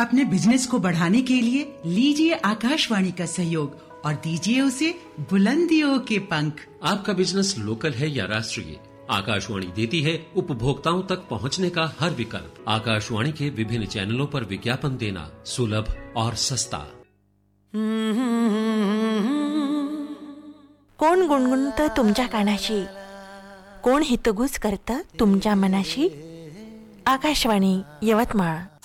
अपने बिजनेस को बढ़ाने के लिए लीजिए आकाशवाणी का सहयोग और दीजिए उसे बुलंदियों के पंख। आपका बिजनेस लोकल है या राष्ट्रीय, आकाशवाणी देती है उपभोक्ताओं तक पहुंचने का हर विकल्प। आकाशवाणी के विभिन्न चैनलों पर विज्ञापन देना सुलभ और सस्ता। कोण गुणगुणतं तुमच्या कानाशी, कोण हितगुज करतं तुमच्या मनाशी? आकाशवाणी यवतमाळ।